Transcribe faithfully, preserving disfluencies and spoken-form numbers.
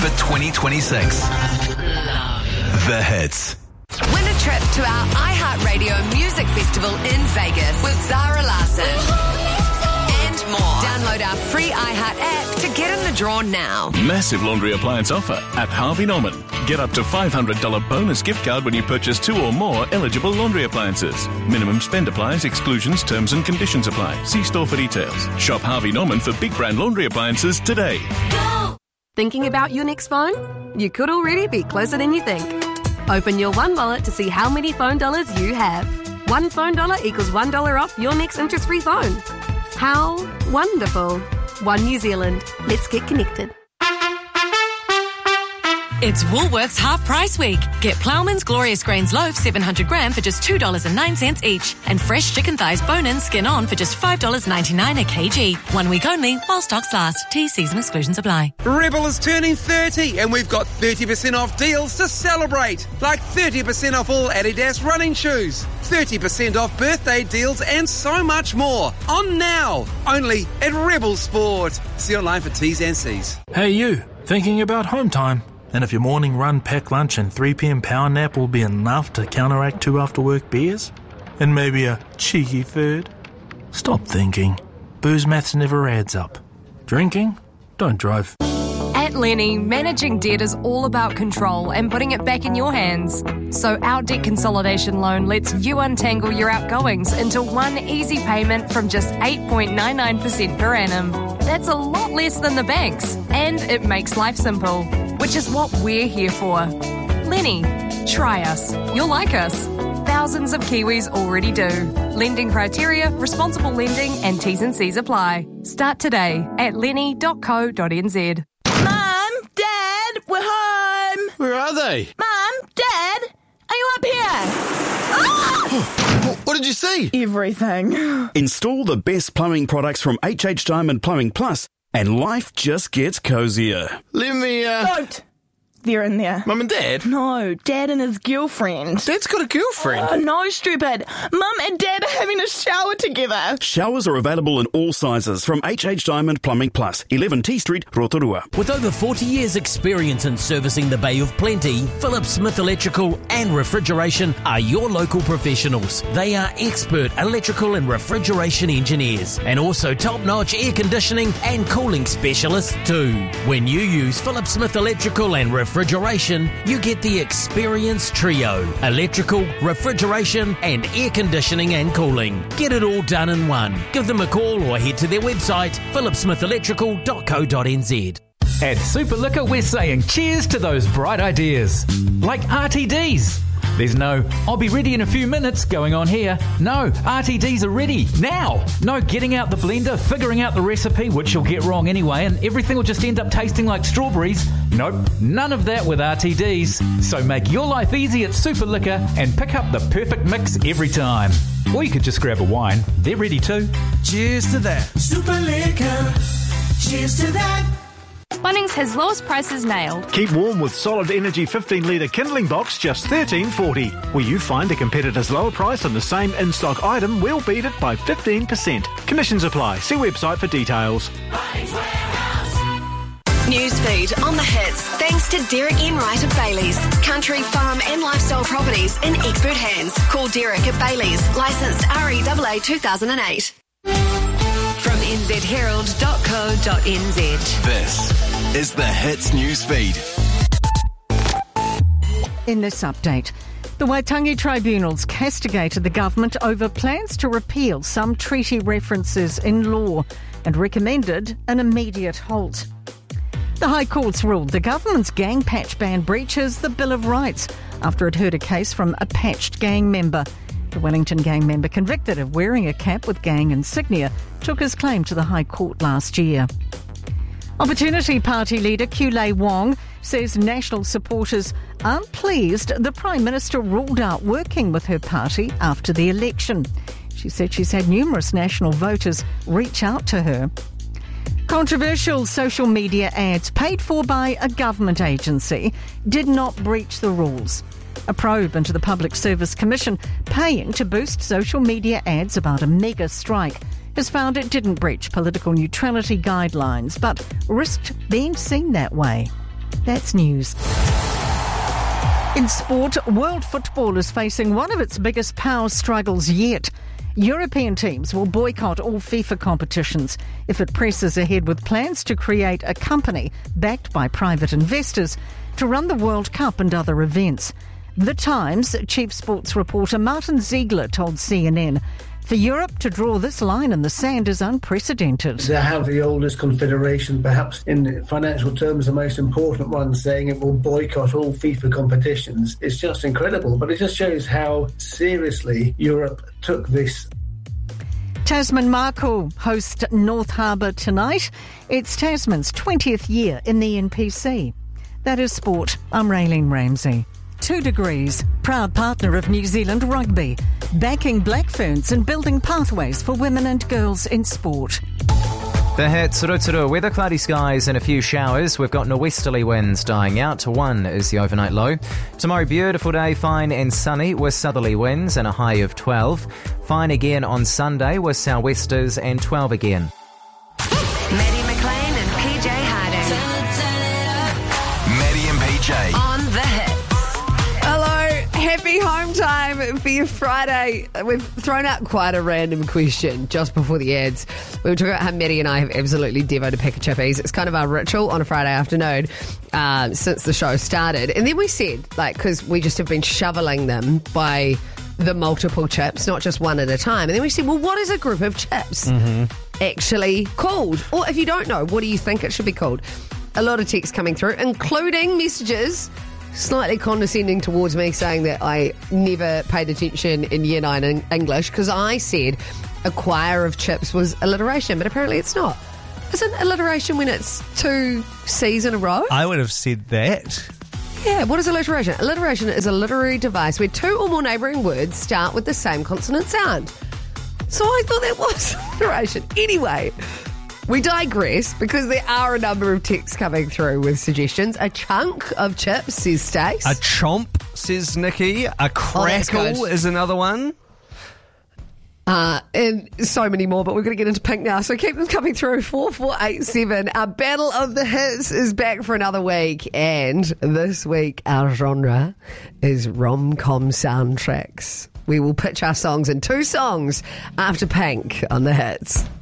for twenty twenty-six. The Hits. Win a trip to our iHeartRadio Music Festival in Vegas with Zara Larsson. And more. Download our free iHeart app to get in the draw now. Massive laundry appliance offer at Harvey Norman. Get up to five hundred dollars bonus gift card when you purchase two or more eligible laundry appliances. Minimum spend applies, exclusions, terms and conditions apply. See store for details. Shop Harvey Norman for big brand laundry appliances today. Go! Thinking about your next phone? You could already be closer than you think. Open your One Wallet to see how many phone dollars you have. One phone dollar equals one dollar off your next interest-free phone. How wonderful. One New Zealand. Let's get connected. It's Woolworths Half Price Week. Get Ploughman's Glorious Grains Loaf seven hundred gram for just two dollars and nine cents each. And fresh chicken thighs bone-in skin on for just five dollars ninety-nine a kg. One week only while stocks last. T Cs and exclusions apply. Rebel is turning thirty and we've got thirty percent off deals to celebrate. Like thirty percent off all Adidas running shoes, thirty percent off birthday deals and so much more. On now, only at Rebel Sport. See online for T's and C's. Hey you, thinking about home time? And if your morning run, pack lunch and three p.m. power nap will be enough to counteract two after-work beers? And maybe a cheeky third? Stop thinking. Booze maths never adds up. Drinking? Don't drive. At Lenny, managing debt is all about control and putting it back in your hands. So our debt consolidation loan lets you untangle your outgoings into one easy payment from just eight point nine nine percent per annum. That's a lot less than the banks, and it makes life simple, which is what we're here for. Lenny, try us. You'll like us. Thousands of Kiwis already do. Lending criteria, responsible lending and T's and C's apply. Start today at lenny dot co dot n z. Mum, Dad, we're home. Where are they? Mum, Dad, are you up here? Ah! What did you see? Everything. Install the best plumbing products from H H Diamond Plumbing Plus and life just gets cozier. Let me, uh... Don't. They're in there. Mum and Dad? No, Dad and his girlfriend. Dad's got a girlfriend? Oh, no, stupid. Mum and Dad are having a shower together. Showers are available in all sizes from H H Diamond Plumbing Plus, eleven T Street, Rotorua. With over forty years experience in servicing the Bay of Plenty, Phillips Smith Electrical and Refrigeration are your local professionals. They are expert electrical and refrigeration engineers and also top-notch air conditioning and cooling specialists too. When you use Phillips Smith Electrical and Refrigeration, Refrigeration, you get the experience trio: electrical, refrigeration and air conditioning and cooling. Get it all done in one. Give them a call or head to their website phillips smith electrical dot co dot n z. At Super Liquor, we're saying cheers to those bright ideas, like R T Ds. There's no, I'll be ready in a few minutes going on here. No, R T Ds are ready now. No getting out the blender, figuring out the recipe, which you'll get wrong anyway, and everything will just end up tasting like strawberries. Nope, none of that with R T Ds. So make your life easy at Super Liquor and pick up the perfect mix every time. Or you could just grab a wine. They're ready too. Cheers to that. Super Liquor. Cheers to that. Bunnings has lowest prices nailed. Keep warm with Solid Energy fifteen litre kindling box, just thirteen forty. Where you find a competitor's lower price on the same in-stock item, we'll beat it by fifteen percent. Conditions apply. See website for details. Newsfeed on the Hits, thanks to Derek Enright of Bailey's. Country, farm and lifestyle properties in expert hands. Call Derek at Bailey's, licensed R E A A two thousand eight. From n z herald dot co dot n z. This is the Hits Newsfeed. In this update, the Waitangi tribunals castigated the government over plans to repeal some treaty references in law and recommended an immediate halt. The High Court's ruled the government's gang patch ban breaches the Bill of Rights after it heard a case from a patched gang member. The Wellington gang member convicted of wearing a cap with gang insignia took his claim to the High Court last year. Opportunity Party leader Kulei Wong says national supporters aren't pleased the Prime Minister ruled out working with her party after the election. She said she's had numerous national voters reach out to her. Controversial social media ads paid for by a government agency did not breach the rules. A probe into the Public Service Commission paying to boost social media ads about a mega strike has found it didn't breach political neutrality guidelines, but risked being seen that way. That's news. In sport, world football is facing one of its biggest power struggles yet. European teams will boycott all FIFA competitions if it presses ahead with plans to create a company backed by private investors to run the World Cup and other events. The Times chief sports reporter Martin Ziegler told C N N, for Europe to draw this line in the sand is unprecedented. To have the oldest confederation, perhaps in financial terms the most important one, saying it will boycott all FIFA competitions, it's just incredible. But it just shows how seriously Europe took this. Tasman Mako host North Harbour tonight. It's Tasman's twentieth year in the N P C. That is sport. I'm Raylene Ramsey. Two Degrees, proud partner of New Zealand Rugby, backing Black Ferns and building pathways for women and girls in sport. The hits, Ruturu, weather, cloudy skies and a few showers. We've got norwesterly winds dying out. One is the overnight low. Tomorrow, beautiful day, fine and sunny with southerly winds and a high of twelve. Fine again on Sunday with sou'westers and twelve again. Maddie McLean and P J Harding. Maddie and P J. On the hits. Happy home time for your Friday. We've thrown out quite a random question just before the ads. We were talking about how Maddie and I have absolutely devoted a pack of chippies. It's kind of our ritual on a Friday afternoon uh, since the show started. And then we said, like, because we just have been shoveling them by the multiple chips, not just one at a time. And then we said, well, what is a group of chips mm-hmm. actually called? Or if you don't know, what do you think it should be called? A lot of texts coming through, including messages slightly condescending towards me, saying that I never paid attention in year nine in English because I said a choir of chips was alliteration, but apparently it's not. Isn't alliteration when it's two C's in a row? I would have said that. Yeah, what is alliteration? Alliteration is a literary device where two or more neighbouring words start with the same consonant sound. So I thought that was alliteration. Anyway, we digress because there are a number of texts coming through with suggestions. A chunk of chips, says Stace. A chomp, says Nikki. A crackle oh, is another one. Uh, and so many more, but we're going to get into pink now. So keep them coming through. four four eight seven. Our Battle of the Hits is back for another week. And this week, our genre is rom-com soundtracks. We will pitch our songs in two songs after Pink on the Hits.